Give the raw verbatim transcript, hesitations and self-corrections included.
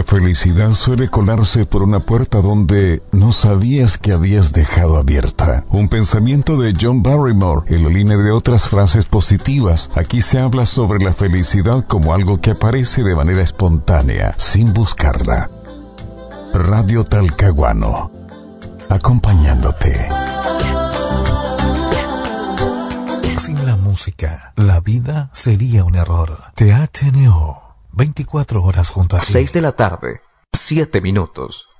felicidad suele colarse por una puerta donde no sabías que habías dejado abierta. Un pensamiento de John Barrymore en la línea de otras frases positivas. Aquí se habla sobre la felicidad como algo que aparece de manera espontánea, sin buscarla. Radio Talcahuano, acompañándote. Sin la música, la vida sería un error. T H N O, veinticuatro horas junto a ti. seis de la tarde, siete minutos.